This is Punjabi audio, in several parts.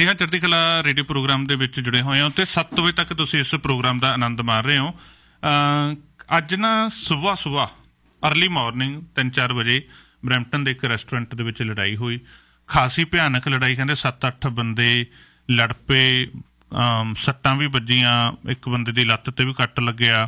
ਜੀ ਹਾਂ, ਚੜ੍ਹਦੀ ਕਲਾ ਰੇਡੀਓ ਪ੍ਰੋਗਰਾਮ ਦੇ ਵਿੱਚ ਜੁੜੇ ਹੋਏ ਹੋ ਅਤੇ 7 ਵਜੇ ਤੱਕ ਤੁਸੀਂ ਇਸ ਪ੍ਰੋਗਰਾਮ ਦਾ ਆਨੰਦ ਮਾਣ ਰਹੇ ਹੋ। ਅੱਜ ਨਾ ਸੁਬਾਹ ਅਰਲੀ ਮਾਰਨਿੰਗ 3-4 ਵਜੇ ਬਰੈਂਪਟਨ ਦੇ ਇੱਕ ਰੈਸਟੋਰੈਂਟ ਦੇ ਵਿੱਚ ਲੜਾਈ ਹੋਈ। ਖਾਸੀ ਭਿਆਨਕ ਲੜਾਈ, ਕਹਿੰਦੇ 7-8 ਬੰਦੇ ਲੜ ਪਏ, ਸੱਟਾਂ ਵੀ ਵੱਜੀਆਂ, ਇੱਕ ਬੰਦੇ ਦੀ ਲੱਤ ਤੇ ਵੀ ਕੱਟ ਲੱਗਿਆ।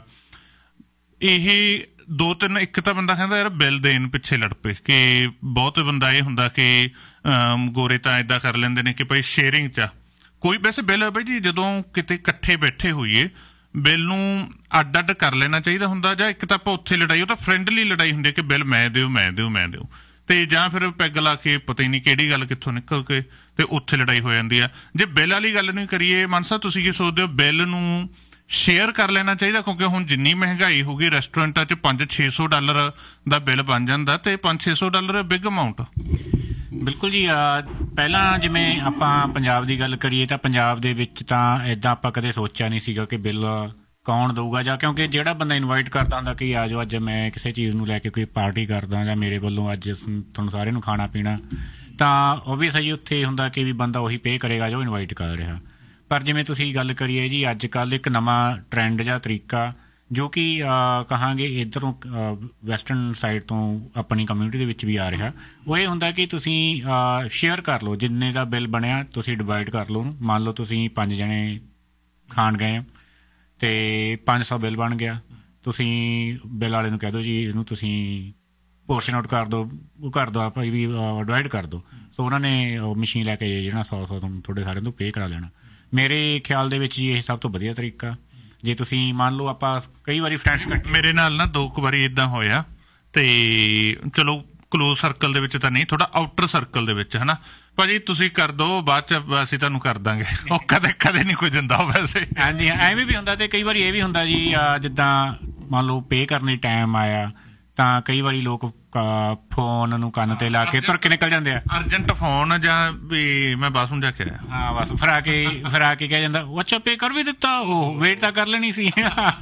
ਇਹ 2-3 ਇੱਕ ਤਾਂ ਬੰਦਾ ਕਹਿੰਦਾ ਯਾਰ ਬਿੱਲ ਦੇਣ ਪਿੱਛੇ ਲੜ ਪਏ ਕਿ ਬਹੁਤ ਬੰਦਾ ਇਹ ਹੁੰਦਾ ਕਿ ਗੋਰੇ ਤਾਂ ਏਦਾਂ ਕਰ ਲੈਂਦੇ ਨੇ ਕਿ ਭਾਈ ਸ਼ੇਅਰਿੰਗ 'ਚ ਕੋਈ ਵੈਸੇ ਬਿੱਲ ਬਾਈ ਜੀ ਜਦੋਂ ਕਿਤੇ ਇਕੱਠੇ ਬੈਠੇ ਹੋਈਏ ਬਿੱਲ ਨੂੰ ਅੱਡ ਕਰ ਲੈਣਾ ਚਾਹੀਦਾ ਹੁੰਦਾ, ਜਾਂ ਇੱਕ ਤਾਂ ਆਪਾਂ ਉੱਥੇ ਲੜਾਈ ਉਹ ਤਾਂ ਫਰੈਂਡਲੀ ਲੜਾਈ ਹੁੰਦੀ ਹੈ ਕਿ ਬਿੱਲ ਮੈਂ ਦਿਓ ਤੇ ਜਾਂ ਫਿਰ ਪੈਗ ਲਾ ਕੇ ਪਤਾ ਹੀ ਨਹੀਂ ਕਿਹੜੀ ਗੱਲ ਕਿੱਥੋਂ ਨਿਕਲ ਕੇ ਤੇ ਉੱਥੇ ਲੜਾਈ ਹੋ ਜਾਂਦੀ ਆ। ਜੇ ਬਿੱਲ ਵਾਲੀ ਗੱਲ ਨਹੀਂ ਕਰੀਏ ਮਾਨ ਸਾਹਿਬ, ਤੁਸੀਂ ਕੀ ਸੋਚਦੇ ਹੋ? ਬਿੱਲ ਨੂੰ ਸ਼ੇਅਰ ਕਰ ਲੈਣਾ ਚਾਹੀਦਾ ਕਿਉਂਕਿ ਹੁਣ ਜਿੰਨੀ ਮਹਿੰਗਾਈ ਹੋ ਗਈ ਰੈਸਟੋਰੈਂਟਾਂ 'ਚ $500-600 ਦਾ ਬਿੱਲ ਬਣ ਜਾਂਦਾ ਤੇ $500-600 ਬਿਗ ਅਮਾਊਂਟ। ਬਿਲਕੁਲ ਜੀ। ਪਹਿਲਾਂ ਜਿਵੇਂ ਆਪਾਂ ਪੰਜਾਬ ਦੀ ਗੱਲ ਕਰੀਏ ਤਾਂ ਪੰਜਾਬ ਦੇ ਵਿੱਚ ਤਾਂ ਇੱਦਾਂ ਆਪਾਂ ਕਦੇ ਸੋਚਿਆ ਨਹੀਂ ਸੀਗਾ ਕਿ ਬਿੱਲ ਕੌਣ ਦਊਗਾ, ਜਾਂ ਕਿਉਂਕਿ ਜਿਹੜਾ ਬੰਦਾ ਇਨਵਾਈਟ ਕਰਦਾ ਹੁੰਦਾ ਕਿ ਆ ਜਾਓ ਅੱਜ ਮੈਂ ਕਿਸੇ ਚੀਜ਼ ਨੂੰ ਲੈ ਕੇ ਕੋਈ ਪਾਰਟੀ ਕਰਦਾ ਜਾਂ ਮੇਰੇ ਵੱਲੋਂ ਅੱਜ ਤੁਹਾਨੂੰ ਸਾਰਿਆਂ ਨੂੰ ਖਾਣਾ ਪੀਣਾ, ਤਾਂ ਓਬਵੀਅਸਲੀ ਉੱਥੇ ਹੁੰਦਾ ਕਿ ਵੀ ਬੰਦਾ ਉਹੀ ਪੇ ਕਰੇਗਾ ਜੋ ਇਨਵਾਈਟ ਕਰ ਰਿਹਾ। ਪਰ ਜਿਵੇਂ ਤੁਸੀਂ ਗੱਲ ਕਰੀਏ ਜੀ, ਅੱਜ ਕੱਲ੍ਹ ਇੱਕ ਨਵਾਂ ਟਰੈਂਡ ਜਾਂ ਤਰੀਕਾ ਜੋ ਕਿ ਕਹਾਂਗੇ ਇੱਧਰੋਂ ਵੈਸਟਰਨ ਸਾਈਡ ਤੋਂ ਆਪਣੀ ਕਮਿਊਨਿਟੀ ਦੇ ਵਿੱਚ ਵੀ ਆ ਰਿਹਾ, ਉਹ ਇਹ ਹੁੰਦਾ ਕਿ ਤੁਸੀਂ ਸ਼ੇਅਰ ਕਰ ਲਓ, ਜਿੰਨੇ ਦਾ ਬਿੱਲ ਬਣਿਆ ਤੁਸੀਂ ਡਿਵਾਈਡ ਕਰ ਲਓ। ਮੰਨ ਲਓ ਤੁਸੀਂ 5 ਜਣੇ ਖਾਣ ਗਏ ਅਤੇ 500 ਬਿੱਲ ਬਣ ਗਿਆ, ਤੁਸੀਂ ਬਿੱਲ ਵਾਲੇ ਨੂੰ ਕਹਿ ਦਿਓ ਜੀ ਇਹਨੂੰ ਤੁਸੀਂ ਪੋਰਸ਼ਨ ਆਊਟ ਕਰ ਦਿਓ ਭਾਈ ਵੀ ਡਿਵਾਈਡ ਕਰ ਦਿਓ। ਸੋ ਉਹਨਾਂ ਨੇ ਮਸ਼ੀਨ ਲੈ ਕੇ ਜਿਹੜਾ 100 ਤੁਹਾਡੇ ਸਾਰਿਆਂ ਤੋਂ ਪੇ ਕਰਾ ਲੈਣਾ। ਮੇਰੇ ਖਿਆਲ ਦੇ ਵਿੱਚ ਜੀ ਇਹ ਸਭ ਤੋਂ ਵਧੀਆ ਤਰੀਕਾ। ਜੇ ਤੁਸੀਂ ਮੰਨ ਲਓ ਆਪਾਂ ਕਈ ਵਾਰੀ ਫਰੈਂਡਸ ਮੇਰੇ ਨਾਲ ਨਾ 2 ਵਾਰੀ ਇੱਦਾਂ ਹੋਇਆ, ਤੇ ਚਲੋ ਕਲੋਜ਼ ਸਰਕਲ ਦੇ ਵਿੱਚ ਤਾਂ ਨਹੀਂ, ਥੋੜਾ ਆਊਟਰ ਸਰਕਲ ਦੇ ਵਿੱਚ, ਹਨਾ ਭਾਜੀ ਤੁਸੀਂ ਕਰ ਦਿਓ ਬਾਅਦ ਚ ਅਸੀਂ ਤੁਹਾਨੂੰ ਕਰ ਦਾਂਗੇ, ਉਹ ਕਦੇ ਨਹੀਂ ਕੋਈ ਦਿੰਦਾ ਵੈਸੇ। ਹਾਂਜੀ, ਐਵੇਂ ਵੀ ਹੁੰਦਾ ਤੇ ਕਈ ਵਾਰੀ ਇਹ ਵੀ ਹੁੰਦਾ ਜੀ, ਜਿੱਦਾਂ ਮੰਨ ਲਓ ਪੇ ਕਰਨ ਦੀ ਟਾਈਮ ਆਇਆ ਤਾਂ ਕਈ ਵਾਰੀ ਲੋਕ ਫੋਨ ਨੂੰ ਕੰਨ ਤੇ ਲਾ ਕੇ ਤੁਰ ਕੇ ਨਿਕਲ ਜਾਂਦੇ ਆ। ਅਰਜੈਂਟ ਫੋਨ ਜਾਂ ਵੀ ਮੈਂ ਬਾਥਰੂਮ ਜਾ ਕੇ ਆਇਆ, ਹਾਂ ਬਸ ਫਿਰ ਆ ਕੇ ਕਹਿ ਜਾਂਦਾ ਅੱਛਾ ਪੇ ਕਰ ਵੀ ਦਿੱਤਾ, ਉਹ ਵੇਟ ਤਾਂ ਕਰ ਲੈਣੀ ਸੀ।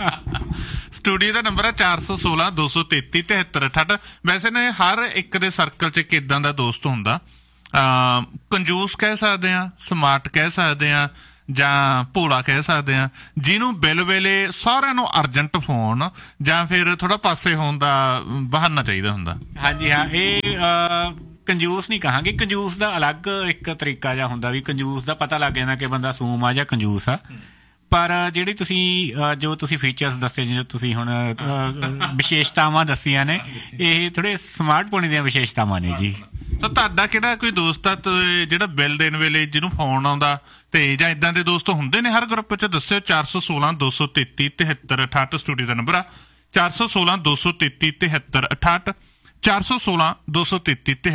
ਸਟੂਡੀਓ ਦਾ ਨੰਬਰ ਹੈ 416-233-7368। ਵੈਸੇ ਨਾ ਹਰ ਇੱਕ ਦੇ ਸਰਕਲ 'ਚ ਇੱਕ ਇੱਦਾਂ ਦਾ ਦੋਸਤ ਹੁੰਦਾ, ਕੰਜੂਸ ਕਹਿ ਸਕਦੇ ਹਾਂ, ਸਮਾਰਟ ਕਹਿ ਸਕਦੇ ਹਾਂ, ਜਾਂ ਭੋਲਾ ਕਹਿ ਸਕਦੇ ਹਾਂ, ਜਿਹਨੂੰ ਬਿੱਲ ਵੇਲੇ ਸਾਰਿਆਂ ਨੂੰ ਅਰਜੈਂਟ ਫੋਨ ਜਾਂ ਫਿਰ ਥੋੜਾ ਪਾਸੇ ਹੋਣ ਦਾ ਬਹਾਨਾ ਚਾਹੀਦਾ ਹੁੰਦਾ। ਹਾਂਜੀ ਹਾਂ, ਇਹ ਕੰਜੂਸ ਨਹੀਂ ਕਹਾਂਗੇ, ਕੰਜੂਸ ਦਾ ਅਲੱਗ ਇੱਕ ਤਰੀਕਾ ਜਿਹਾ ਹੁੰਦਾ ਵੀ ਕੰਜੂਸ ਦਾ ਪਤਾ ਲੱਗ ਜਾਂਦਾ ਕਿ ਬੰਦਾ ਸੂਮ ਆ ਜਾਂ ਕੰਜੂਸ ਆ। ਪਰ ਜਿਹੜੀ ਤੁਸੀਂ ਫੀਚਰਸ ਦੱਸੇ, ਜੋ ਤੁਸੀਂ ਹੁਣ ਵਿਸ਼ੇਸ਼ਤਾਵਾਂ ਦੱਸੀਆਂ ਨੇ, ਇਹ ਥੋੜੇ ਸਮਾਰਟਫੋਨ ਦੀਆਂ ਵਿਸ਼ੇਸ਼ਤਾਵਾਂ ਨੇ ਜੀ। ਤਾਂ ਤੁਹਾਡਾ ਕਿਹੜਾ ਕੋਈ ਦੋਸਤ ਆ ਜਿਹੜਾ ਬਿੱਲ ਦੇਣ ਵੇਲੇ ਜਿਹਨੂੰ ਫੋਨ ਆਉਂਦਾ ਤੇ ਜਾਂ ਇਦਾਂ ਦੇ ਦੋਸਤ ਹੁੰਦੇ ਨੇ ਹਰ ਗਰੁੱਪ 'ਚ? ਦੱਸਿਓ। 416-233-7368 ਸਟੂਡੀਓ ਦਾ ਨੰਬਰ ਆ, 416-233-7368, 416-233